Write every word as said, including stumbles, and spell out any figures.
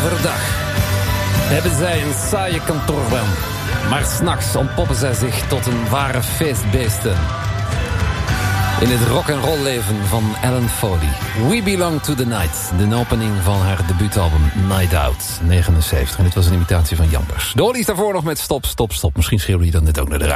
Overdag hebben zij een saaie kantoorbaan. Maar 's nachts ontpoppen zij zich tot een ware feestbeesten. In het rock'n'roll leven van Ellen Foley. We Belong to the Night. De opening van haar debuutalbum Night Out, negenenzeventig. En dit was een imitatie van Jampers. De Ollies daarvoor nog met Stop, Stop, Stop. Misschien schreeuwde je dan net ook naar de radio.